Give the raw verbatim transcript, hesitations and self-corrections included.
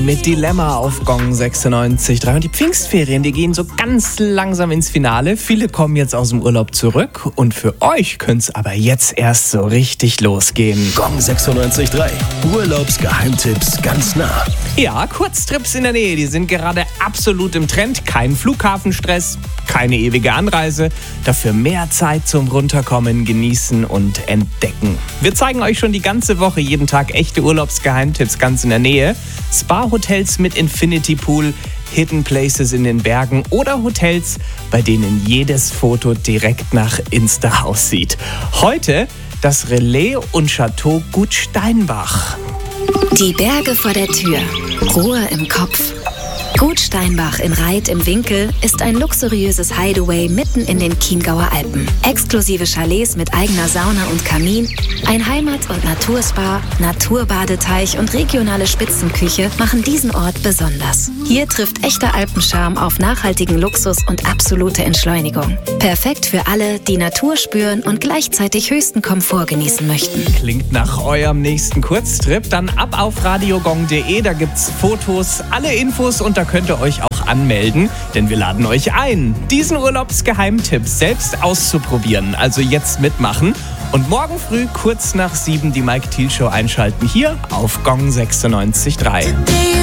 mit Dilemma auf Gong sechsundneunzig Komma drei. Und die Pfingstferien, die gehen so ganz langsam ins Finale. Viele kommen jetzt aus dem Urlaub zurück. Und für euch könnte es aber jetzt erst so richtig losgehen. Gong sechsundneunzig Komma drei. Urlaubsgeheimtipps ganz nah. Ja, Kurztrips in der Nähe, die sind gerade absolut im Trend. Kein Flughafenstress, keine ewige Anreise. Dafür mehr Zeit zum Runterkommen, genießen und entdecken. Wir zeigen euch schon die ganze Woche jeden Tag echte Urlaubsgeheimtipps ganz in der Nähe. Spa-Hotels mit Infinity Pool, Hidden Places in den Bergen oder Hotels, bei denen jedes Foto direkt nach Insta aussieht. Heute das Relais und Chateau Gut Steinbach. Die Berge vor der Tür, Ruhe im Kopf. Gut Steinbach in Reit im Winkel ist ein luxuriöses Hideaway mitten in den Chiemgauer Alpen. Exklusive Chalets mit eigener Sauna und Kamin, ein Heimat- und Naturspa, Naturbadeteich und regionale Spitzenküche machen diesen Ort besonders. Hier trifft echter Alpencharme auf nachhaltigen Luxus und absolute Entschleunigung. Perfekt für alle, die Natur spüren und gleichzeitig höchsten Komfort genießen möchten. Klingt nach eurem nächsten Kurztrip? Dann ab auf radiogong punkt de, da gibt's Fotos, alle Infos und da könnt ihr euch auch anmelden, denn wir laden euch ein, diesen Urlaubsgeheimtipp selbst auszuprobieren. Also jetzt mitmachen und morgen früh kurz nach sieben die Mike Thiel Show einschalten hier auf Gong sechsundneunzig Komma drei.